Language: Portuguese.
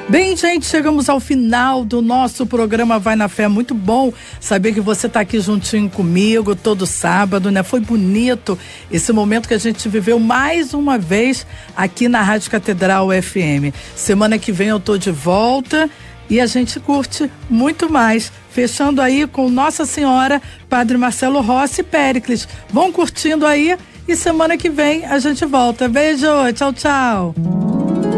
Bem, gente, chegamos ao final do nosso programa Vai na Fé. Muito bom saber que você está aqui juntinho comigo todo sábado, né? Foi bonito esse momento que a gente viveu mais uma vez aqui na Rádio Catedral FM. Semana que vem eu tô de volta e a gente curte muito mais. Fechando aí com Nossa Senhora, Padre Marcelo Rossi e Péricles. Vão curtindo aí e semana que vem a gente volta. Beijo, tchau, tchau.